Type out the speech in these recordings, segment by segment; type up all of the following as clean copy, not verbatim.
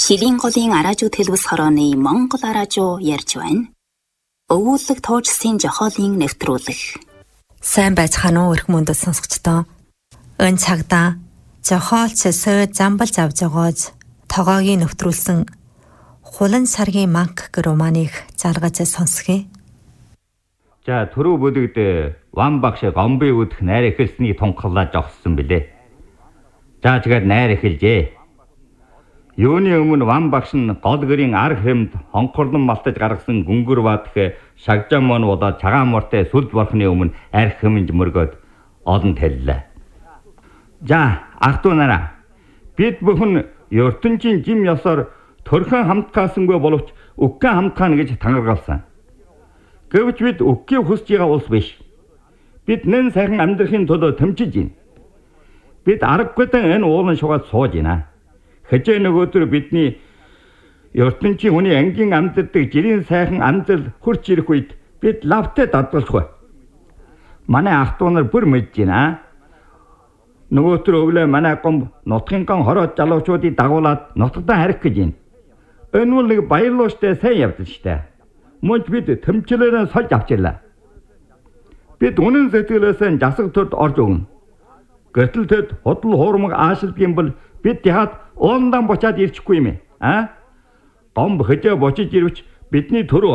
Шилийн голын араажуу төлөвс хорооны Монгол араажуу ярьж байна. Өвүүлэг туужсын жохоолын нэвтрүүлэг. Сайн байцгаана уу эрх мөндөд сонсогчдоо. Энэ цагта жохоол цэсөө замбал завж байгаач тогоогийн нэвтрүүлсэн Хулан саргийн манк гэх романыг залгаж сонсгий. За түрүү бүлэгт Ван багш гомбын үдх найр эхэлснийг тунхаглаж огссон билээ. За тэгээд найр эхэлжээ. Юуны өмнө Ван багш нь гол гэрийн ар хэмд хонхорлон малтаж гаргасан гүнгөр баадах шагжаан мон болоод цагаан мортой сүлд борхны өмнө арх хэмж мөргөөд олон таллаа. За ах トゥ нараа бид бүхэн ертөнцийн жим ёсоор төрхөн хамтгаасангүй боловч үгэн хамтгаана гэж тангаргалсан. Гэвч бид үггийн хүсж байгаа улс биш. Бид нэн сайхан амьдрахын төлөө тэмцэж байна. Бид аргагүй энэ уулын шугаад сууж байна. Хэжээ нөгөөдөр бидний ертөнцийн хүний ангийн амьдардаг жирийн сайхан амьдрал хурц ирэх үед бид лавтай дадгалах. Манай ах トゥ нар бүр мэдж байна. Нөгөөдөр өглөө манай гомб нутгийн гон хороод залуучуудыг дагуулад нутгадаа харих гэж байна. Энэ бол нэг баярлууштай сайн явдал штэ. Мөн бид тэмцлээрээ сольж авчирлаа. Бид үнэн сэтгэлээсээ засаг төрд орж өгнө. Гэтэл тэд худал хуурмаг аашилдгийн бол бид яхад уундан бочаад ирчихгүй юм ээ. Гомб хэжээ бочиж ирвч бидний төрөө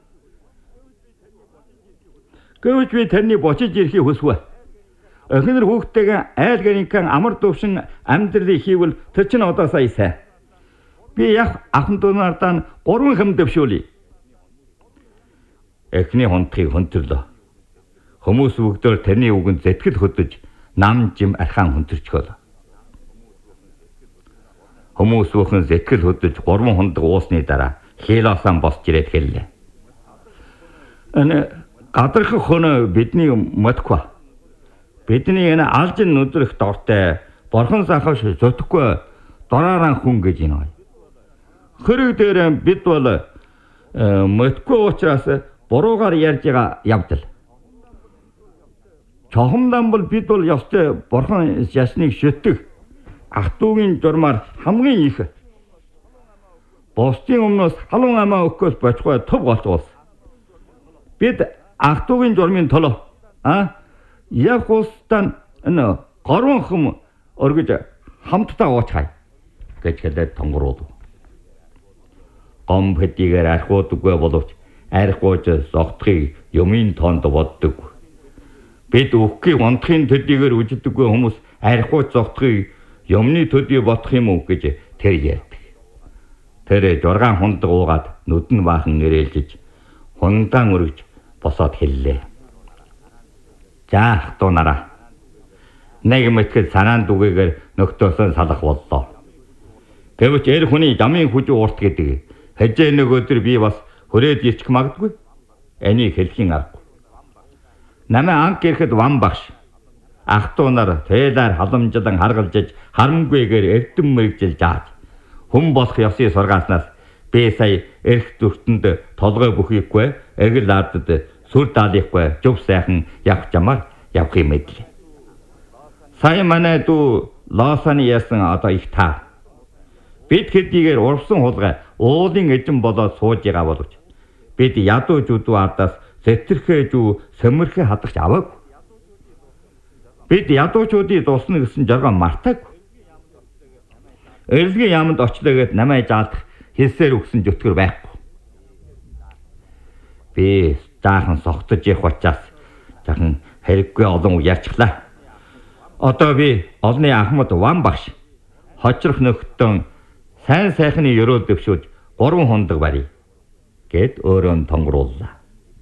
Гэвч би тэрний бочиж ирэхийг хүсвэ. Эхнэр хүүхдтэйгээ айл гэрийнхэн амар дөвшин амьдралыг хийвэл тэр чинь одоо сая. Би яг ахын дунардаа 3 хэм дэвшүүлье. Эхний хонтхыг хөнтөрлөө. Хүмүүс бүгдөө тэрний үгэнд зэтгэл хөдөж нам жим архаан хөнтөрчгөл. Хүмүүс бүхэн зэтгэл хөдөж 3 хондог уусны дараа хилаасан босч ирээд хэллээ. Энэ гадарх хөнө бидний модква. Бидний энэ алжин нүдрэх дортой борхон сахаш зөтөхгүй дорааран хүн гэж байна. Хөрөг дээр бид бол модгүй учраас буруугаар ярьж байгаа явдал. Чохомдан бол бид бол ёстой борхон ясныг шүтэх ах トゥ гийн журмаар хамгийн их босдын өмнөөс халуун амаа өгөхөөс бочгой төв голцуул. Бид ах トゥ гийн журмын төлөө яг устан энэ горвон хүм өргөж хамтдаа уучхай гэж хэлээд тонгоруулв. Гомб хэдийгээр архиудаггүй боловч архиуж зогтхыг юмын тоонд боддог. Бид үхгийн онтхын төдийгээр үжидэггүй хүмүүс архиуж зогтхыг юмны төдий бодох юм уу гэж тэр ярьдаг. Тэр 6 хундаг уугаад нүдэн баахан нэрэлжиж хундаан өргөж босоод хэллээ. За ах トゥ нараа. Нэг мэтгэл санаанд үгээгээр нөхдөөсөө салах боллоо. Гэвч эр хүний замын хүж уурт гэдэг хэжээ нөгөөдөр би бас хүрээд ирчих магадгүй. Энийг хэлхийн аргагүй. Намаа анх ирэхэд Ван багш ах トゥ нар тэлээр халамжлан харгалжиж харамгүйгээр эрдэм мэрэгжил зааж хүм болох ёсыг сургааснаас би сая эрх дүртэнд толгой бүхийхгүй эгэл ардад сүр даалихгүй зөв сайхан явах замаар явах юм эдлээ. Сая манай дүү Лосаны ясан одоо их таа. Бид хэдийгээр урвсан хулгай уулын эзэн болоод сууж байгаа боловч бид ядуу жүдүү ардаас зэтрхээ зүү сэмэрхээ хадагч аваагүй. Бид ядуучуудыг дусна гэсэн жаргал мартаагүй. Эрлэгийн яамд очлоогээд намайг заалдах хэлсээр өгсөн зүтгэр байхгүй. Би жаахан согтож явах учраас жаахан хэрэггүй олон үг ярьчлаа. Одоо би олны Ахмад Ван багш хожрох нөхдөд сайн сайхны ёроол дэвшүүлж 3 хундаг барья гэд өөрөө тонгорууллаа.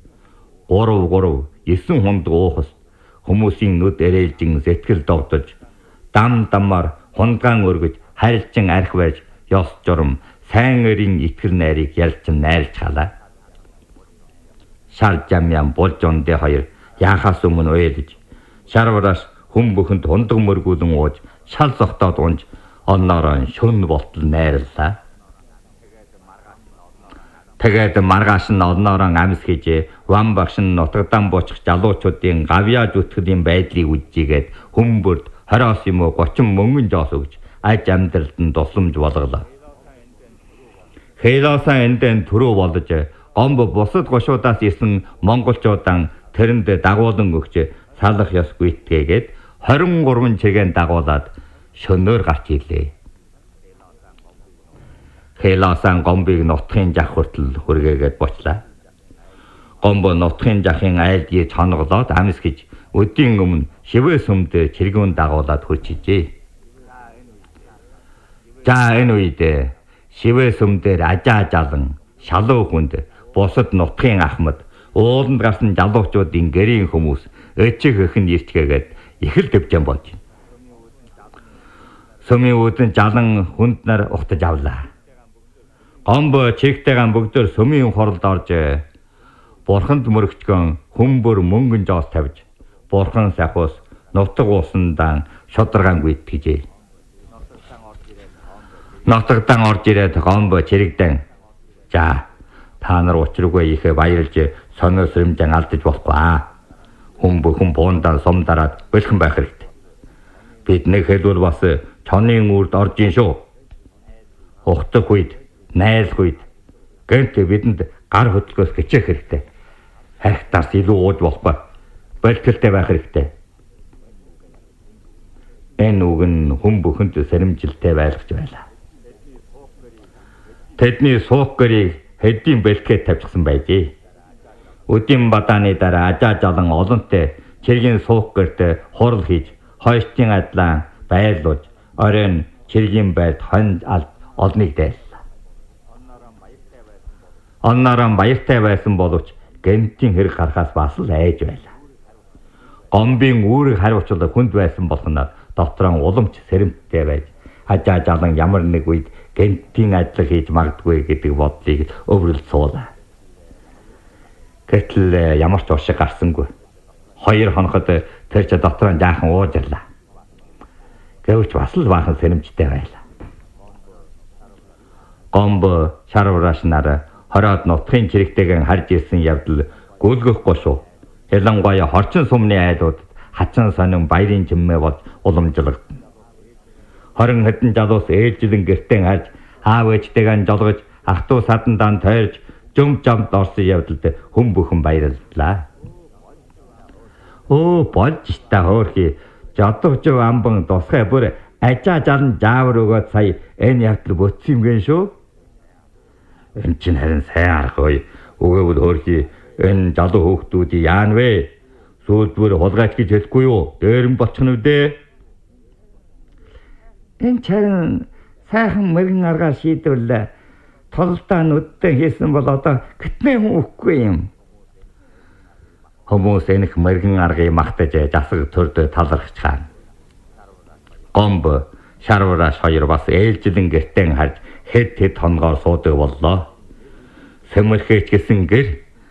3 9 хундаг уухас хүмүүсийн нүд эрээлжин зэтгэл довдож дам дамаар хунгаан өргөж харилчин арх байж ёс журам сайн өрийн итгэр найрыг ялчин найрлж халаа. Шар жамян болжондэ хоёр яхаас өмнө уйлж шарвараас хүм бүхэнд хундаг мөргүүлэн ууж шал зогтоод унж онноороо шүн болтол найрлаа. Тэгээд маргааш нь онноороо амс хийжээ Ван багш нь нутагдан буучих залуучуудын гавьяаж үтгэлийн байдлыг үжигээд хүмүүрд 20 юм уу 30 мөнгөн жоос өгч аж амьдралд нь тусламж болголоо. Хейлосан эндэн төрөө болж гомбо бусад гошуудаас ирсэн монголчуудаа тэрэнд дагуулan өгч салах ёс гүйтгэгээд 23 чигээр дагуулад шөнөөр гарч ирлээ. Хейлосан гомбыг нутгийн жах хүртэл хүргээгээд бочлаа. Гомбо нутгийн жахын айлдгийг чоноглоод амс гэж өдийн өмнө шивээ сүмд чиргүүн дагуулад хурчижээ. За энэ үед шивээ сүмдэр ажаа жалан шалуу хүнд бусад нутгийн ахмад ууланд гарсан жалуучуудын гэрийн хүмүүс өчиг ихэнд ирчгээгээд их л дэвжэн болж байна. Сүмийн үүдэн жалан хүнд нар ухтаж авлаа. Гомбо чигтэйгэн бүгдээр сүмийн хоролд орж бурханд мөрөгчгөн хүмбөр мөнгөн жоос тавьж бурхан сахус нутаг уусандан шударгаан гүйтгэжээ. Нутагдан орж ирээд гомбо чирэгдэн за та нар учиргүй их баярлж сонио сэрэмжэн алдаж болохгүй аа. Хүн бүхэн буундан сумдараад бэлхэн байх хэрэгтэй. Бид нэг хэлбэл бас чонын үрд орж ийн шүү. Ухтах үед, найрлах үед гэнт бидэнд гар хөдлөхөөс хичээх хэрэгтэй. Хайхтаас илүү ууж болохгүй. Бэлтгэлтэй байх хэрэгтэй. Энэ үг нь хүн бүхэнд сэрэмжилтэй байлгаж байлаа. Тэдний суух гэрийг хэдийн бэлтгээд тавьчихсан байжээ. Өдийн бадааны дараа ажаа жалан олонтой чиргийн суух гэрт хурал хийж хойштын адлан байлуулж оройн чиргийн байрт хонь олныг дайллаа. Оннороо баяртай байсан боловч гэнтийн хэрэг харахаас бас л айж байлаа. Гомбын үүрэг хариуцлага хүнд байсан болохоор дотроо уламж сэрэмттэй байж ажаа жалан ямар нэг үед гэнтийн ажил хийж магадгүй гэдэг бодлыг өврөл суулаа. Гэтэл ямар ч уршиг гарсангүй. 2 хоноход тэр ч дотроо жаахан уужрлаа. Гэвч бас л баахан сэрэмжтэй байлаа. Гомбо шарвараш нар хороод нутгийн чирэгтэйгэн харж ирсэн явдал гүйлгэхгүй шүү. Ялангуяа хорчин сумны айлууд хачин сонин баярын жиммээ болж уламжлагдана. 20 хэдэн жалуус ээлжилэн гэртээ харж аав ээжтэйгэн жолгож ах トゥ садандаан тойрж жөм жамд орсон явдалд хүн бүхэн баярлалаа. Оо болж та хөөрхи жадвж амбан тусгай бүр ажаа жалан жаавар өгөөд сая энэ явдал бүтсэн юм гэн шүү. Энэ чинь харин сайн аргагүй. Өгөөд хөөрхи энэ жалуу хөөхтүүдий яан вэ? Сүүлдвэр хулгайч гэж хэлэхгүй юу? Дээрэн болчихно үдээ. Энэ чарын сайхан мэрэгэн аргаар шийдвэрлээ. Толдоо нүдтэй хийсэн бол одоо гэтнээ хүн өгөхгүй юм. Хүмүүс энэх мэрэгэн аргыг магтаж засаг төрд талархаж хаана. Гомбо шарвараш 2 бас ээлжилэн гэртээ харж хэд хэд хонгоор суудаг боллоо. Сэмэрхээч гэсэн гэр